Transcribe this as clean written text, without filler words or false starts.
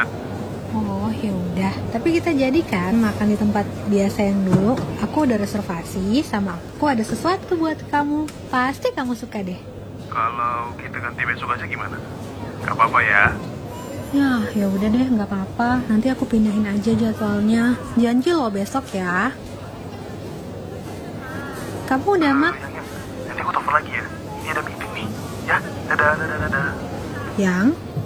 banget. Oh ya udah, tapi kita jadi kan makan di tempat biasa yang dulu. Aku udah reservasi, sama aku ada sesuatu buat kamu. Pasti kamu suka deh. Kalau kita ganti besok aja gimana? Gak apa-apa ya. Ya udah deh, nggak apa-apa. Nanti aku pindahin aja jadwalnya. Janji loh besok ya. Kamu udah Nanti aku telepon lagi ya. Ini ada meeting nih. Ya, dadah. Yang?